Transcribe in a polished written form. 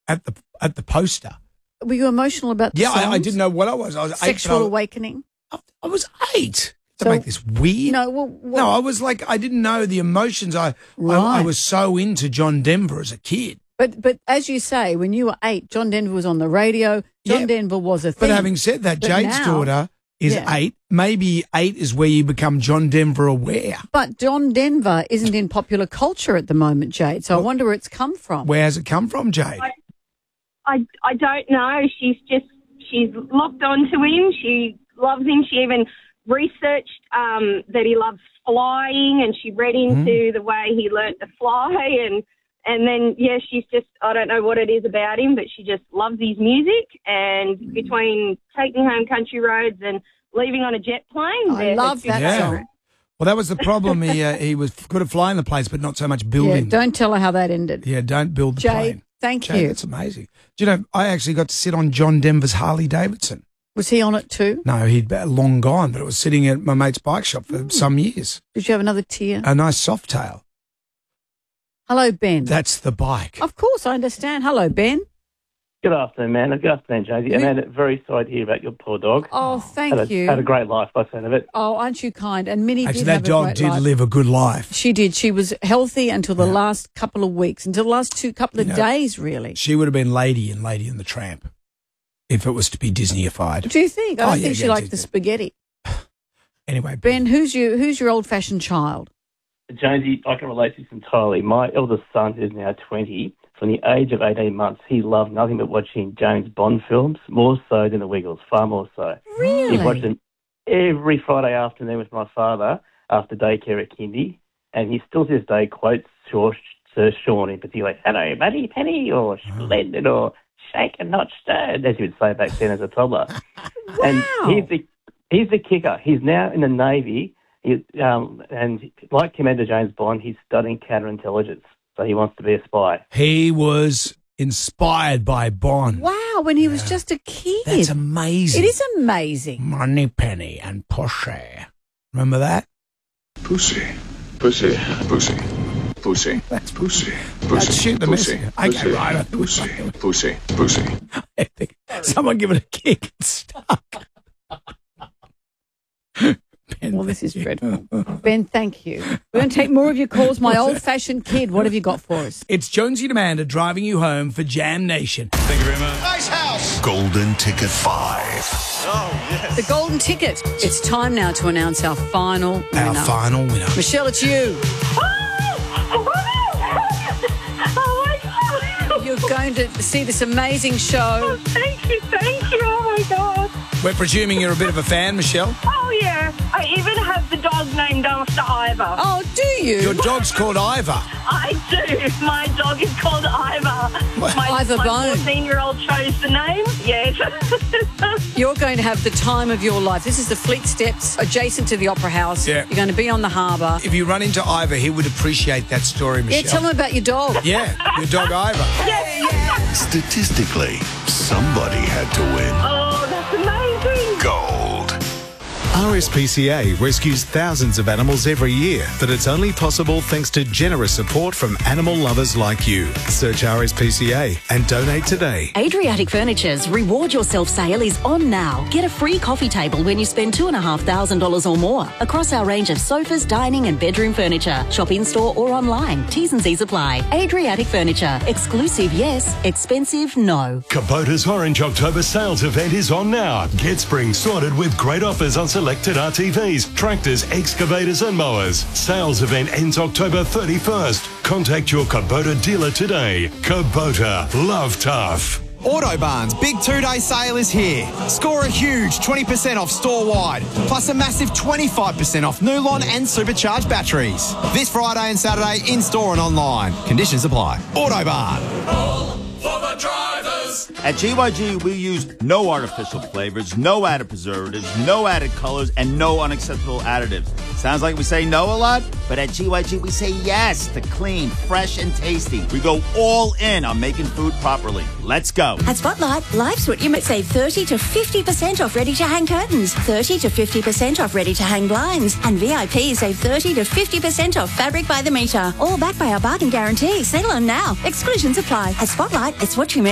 at the poster. Were you emotional about the songs? I didn't know what I was. I was 8. Sexual awakening? I was 8. To make this weird. No, I was like, I didn't know the emotions. I was so into John Denver as a kid. But as you say, when you were 8, John Denver was on the radio. John Denver was a thing. But having said that, Jade's daughter is 8. Maybe 8 is where you become John Denver aware. But John Denver isn't in popular culture at the moment, Jade. So I wonder where it's come from. Where has it come from, Jade? I don't know. She's locked onto him. She loves him. She even researched that he loves flying, and she read into the way he learnt to fly, and then she's just, I don't know what it is about him, but she just loves his music. And between Taking Home Country Roads and Leaving on a Jet Plane, I love that song. Well, that was the problem. He was good at flying the planes, but not so much building. Yeah, don't tell her how that ended. Yeah, don't build the plane. Thank Jade, you. that's amazing. Do you know, I actually got to sit on John Denver's Harley Davidson. Was he on it too? No, he'd long gone, but it was sitting at my mate's bike shop for some years. Did you have another tear? A nice soft tail. Hello, Ben. That's the bike. Of course, I understand. Hello, Ben. Good afternoon, man. Good afternoon, Josie. I'm very sorry to hear about your poor dog. Oh, thank you. Had a great life by the sound of it. Oh, aren't you kind? And Minnie actually, did that have dog a great did life. live a good life. She did. She was healthy until the last couple of weeks, until the last couple of days, really. She would have been Lady and the Tramp if it was to be Disneyified. Do you think? I don't think she liked the spaghetti. Anyway, Ben, who's your old-fashioned child? Jonesy, I can relate to this entirely. My eldest son, who's now 20, from the age of 18 months, he loved nothing but watching James Bond films, more so than the Wiggles, far more so. Really? He watched them every Friday afternoon with my father after daycare at kindy, and he still to this day quotes Sir Sean in particular, "Hello, buddy, penny," or "Splendid," or "Shake and not stirred," as he would say back then as a toddler. Wow. And he's the kicker. He's now in the Navy, and like Commander James Bond, he's studying counterintelligence. So he wants to be a spy. He was inspired by Bond. Wow, when he was just a kid. That's amazing. It is amazing. Money, penny, and pussy. Remember that? Pussy, pussy, pussy, pussy. That's pussy, pussy. Shoot the pussy, message. pussy, Okay, right. pussy, pussy, pussy. I think someone give it a kick. It's stuck. Ben, Well, this is dreadful. Ben, thank you. We're going to take more of your calls. My old-fashioned kid, what have you got for us? It's Jonesy and Amanda driving you home for Jam Nation. Thank you very much. Nice house. Golden Ticket 5. Oh, yes. The Golden Ticket. It's time now to announce our final winner. Our final winner. Michelle, it's you. Oh my God. You're going to see this amazing show. Thank you. Oh my God. We're presuming you're a bit of a fan, Michelle. Oh yeah. I even have the dog named after Ivor. Oh, do you? Your dog's called Ivor. I do. My dog is called Ivor. Ivor My Bone. 14-year-old chose the name. Yes. You're going to have the time of your life. This is the Fleet Steps, adjacent to the Opera House. Yeah. You're going to be on the harbour. If you run into Ivor, he would appreciate that story, Michelle. Yeah, tell him about your dog. Yeah, your dog Ivor. Statistically, somebody had to win. Oh, that's amazing. Gold. RSPCA rescues thousands of animals every year, but it's only possible thanks to generous support from animal lovers like you. Search RSPCA and donate today. Adriatic Furniture's Reward Yourself sale is on now. Get a free coffee table when you spend $2,500 or more across our range of sofas, dining and bedroom furniture. Shop in-store or online. T's and C's apply. Adriatic Furniture. Exclusive, yes. Expensive, no. Kubota's Orange October sales event is on now. Get spring sorted with great offers on selected RTVs, tractors, excavators and mowers. Sales event ends October 31st. Contact your Kubota dealer today. Kubota. Love tough. Autobarn's big 2-day sale is here. Score a huge 20% off store-wide, plus a massive 25% off Nulon and supercharged batteries. This Friday and Saturday in-store and online. Conditions apply. Autobarn. For the drivers. At GYG, we use no artificial flavors, no added preservatives, no added colors, and no unacceptable additives. Sounds like we say no a lot, but at GYG, we say yes to clean, fresh, and tasty. We go all in on making food properly. Let's go. At Spotlight, LifeSweat, you might save 30 to 50% off ready-to-hang curtains, 30 to 50% off ready-to-hang blinds, and VIP save 30 to 50% off fabric by the metre. All backed by our bargain guarantee. Sale on now. Exclusions apply. At Spotlight, it's what you make.